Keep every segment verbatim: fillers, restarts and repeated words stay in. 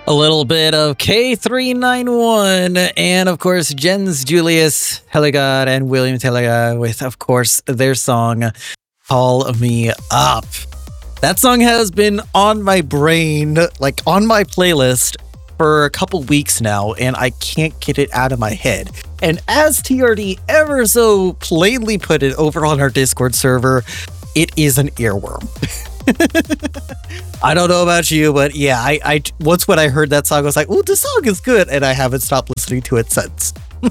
A little bit of K three ninety-one and, of course, Jens Julius Hellegard and William Hellegard with, of course, their song, Call Me Up. That song has been on my brain, like on my playlist, for a couple weeks now, and I can't get it out of my head. And as T R D ever so plainly put it over on our Discord server, it is an earworm. I don't know about you, but yeah, I, I once when I heard that song, I was like, "Ooh, this song is good," and I haven't stopped listening to it since.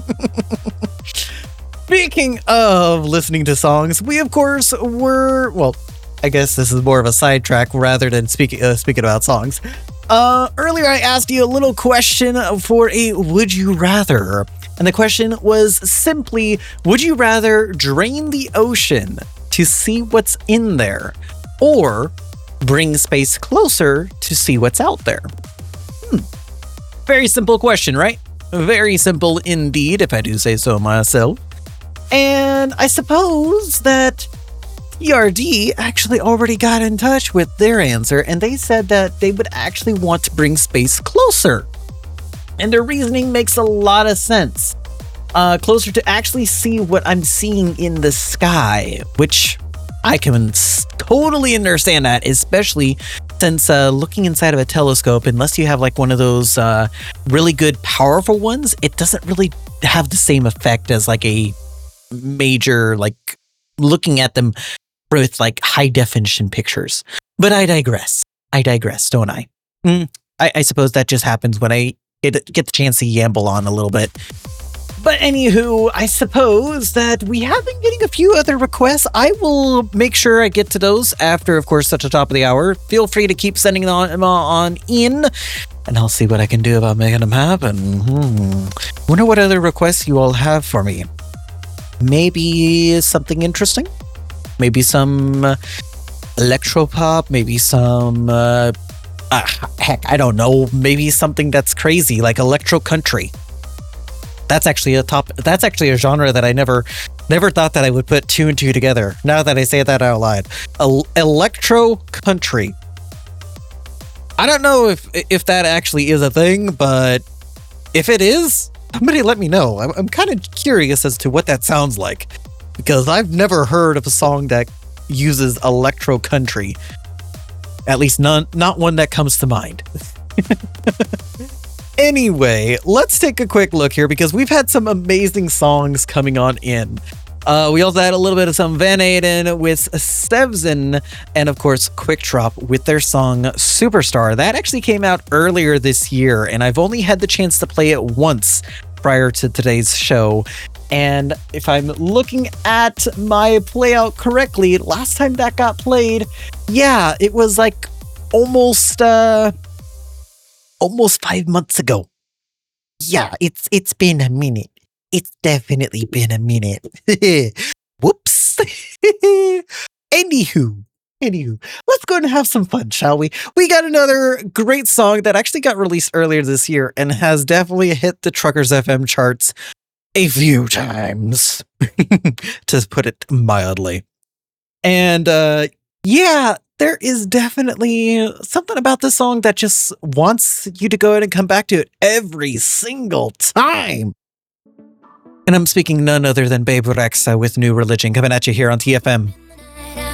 Speaking of listening to songs, we of course were well. I guess this is more of a sidetrack rather than speaking uh, speaking about songs. Uh, earlier, I asked you a little question for a "Would you rather," and the question was simply, "Would you rather drain the ocean to see what's in there, or bring space closer to see what's out there?" Hmm. Very simple question, right? Very simple indeed, if I do say so myself. And I suppose that T R D actually already got in touch with their answer, and they said that they would actually want to bring space closer. And their reasoning makes a lot of sense. Uh, closer to actually see what I'm seeing in the sky, which I can totally understand that, especially since uh, looking inside of a telescope, unless you have like one of those uh, really good, powerful ones, it doesn't really have the same effect as like a major, like looking at them with like high definition pictures. But I digress. I digress, don't I? Mm, I, I suppose that just happens when I get, get the chance to yamble on a little bit. But anywho, I suppose that we have been getting a few other requests. I will make sure I get to those after, of course, at the top of the hour. Feel free to keep sending them on, on in, and I'll see what I can do about making them happen. Hmm. Wonder what other requests you all have for me. Maybe something interesting? Maybe some uh, electropop? Maybe some, uh, uh, heck, I don't know. Maybe something that's crazy, like electro country. That's actually a top. That's actually a genre that I never, never thought that I would put two and two together. Now that I say that out loud, El- electro country. I don't know if if that actually is a thing, but if it is, somebody let me know. I'm, I'm kind of curious as to what that sounds like, because I've never heard of a song that uses electro country. At least none, not one that comes to mind. Anyway, let's take a quick look here because we've had some amazing songs coming on in. Uh, we also had a little bit of some Van Halen with Stevzen, and of course Quick Drop with their song Superstar. That actually came out earlier this year, and I've only had the chance to play it once prior to today's show. And if I'm looking at my playout correctly, last time that got played, yeah, it was like almost... Uh, Almost five months ago. Yeah, it's it's been a minute. It's definitely been a minute. Whoops. Anywho, anywho, let's go and have some fun, shall we? We got another great song that actually got released earlier this year and has definitely hit the Truckers F M charts a few times, to put it mildly. And uh, yeah, there is definitely something about this song that just wants you to go ahead and come back to it every single time. And I'm speaking none other than Babe Rexa with New Religion, coming at you here on T F M.